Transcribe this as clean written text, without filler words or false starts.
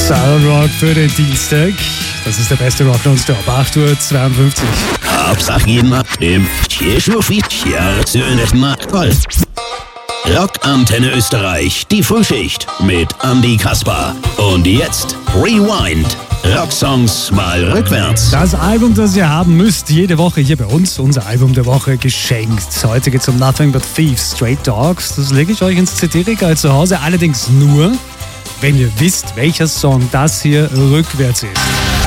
Southern Rock für den Dienstag. Das ist der beste Rock nonstop. 8:52 Uhr. Hauptsache jeden im Rock Antenne Österreich, die Frühschicht mit Andy Kasper. Und jetzt Rewind. Rocksongs mal rückwärts. Das Album, das ihr haben müsst, jede Woche hier bei uns, unser Album der Woche geschenkt. Heute geht es um Nothing But Thieves, Straight Dogs. Das lege ich euch ins CD-Regal zu Hause, allerdings nur, wenn ihr wisst, welcher Song das hier rückwärts ist.